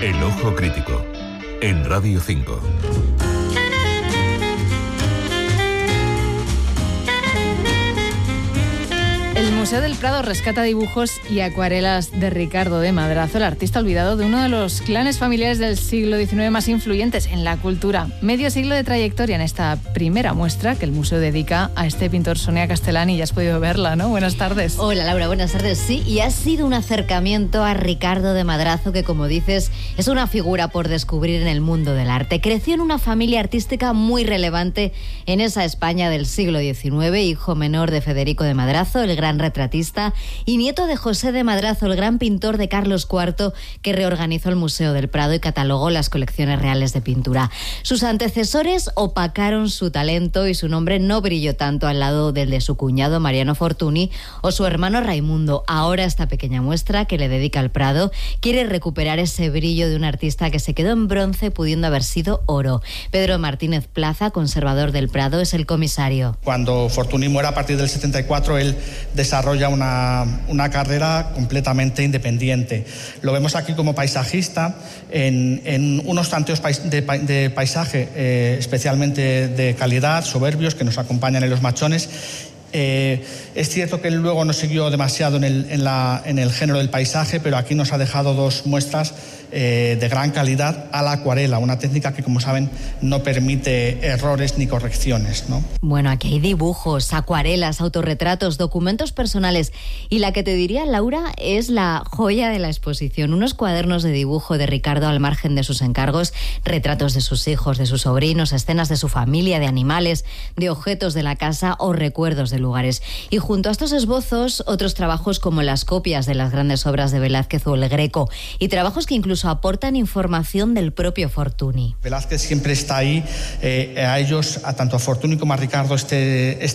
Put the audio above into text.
El Ojo Crítico, en Radio 5. El Museo del Prado rescata dibujos y acuarelas de Ricardo de Madrazo, el artista olvidado de uno de los clanes familiares del siglo XIX más influyentes en la cultura. Medio siglo de trayectoria en esta primera muestra que el museo dedica a este pintor. Sonia Castellani, ya has podido verla, ¿no? Buenas tardes. Hola, Laura, buenas tardes. Sí, y ha sido un acercamiento a Ricardo de Madrazo, que, como dices, es una figura por descubrir en el mundo del arte. Creció en una familia artística muy relevante en esa España del siglo XIX, hijo menor de Federico de Madrazo, el gran retratista, y nieto de José de Madrazo, el gran pintor de Carlos IV, que reorganizó el Museo del Prado y catalogó las colecciones reales de pintura. Sus antecesores opacaron su talento y su nombre no brilló tanto al lado del de su cuñado Mariano Fortuny o su hermano Raimundo. Ahora esta pequeña muestra que le dedica al Prado quiere recuperar ese brillo de un artista que se quedó en bronce pudiendo haber sido oro. Pedro Martínez Plaza, conservador del Prado, es el comisario. Cuando Fortuny muere a partir del 74, él desarrolla una carrera completamente independiente. Lo vemos aquí como paisajista en unos tanteos de paisaje especialmente de calidad, soberbios, que nos acompañan en los machones. Es cierto que él luego no siguió demasiado en el género del paisaje, pero aquí nos ha dejado dos muestras de gran calidad a la acuarela, una técnica que, como saben, no permite errores ni correcciones, ¿no? Bueno, aquí hay dibujos, acuarelas, autorretratos, documentos personales, y la que te diría, Laura, es la joya de la exposición, unos cuadernos de dibujo de Ricardo al margen de sus encargos, retratos de sus hijos, de sus sobrinos, escenas de su familia, de animales, de objetos de la casa o recuerdos de lugares. Y junto a estos esbozos, otros trabajos como las copias de las grandes obras de Velázquez o El Greco, y trabajos que incluso aportan información del propio Fortuny. Velázquez siempre está ahí, a ellos, tanto a Fortuny como a Ricardo, este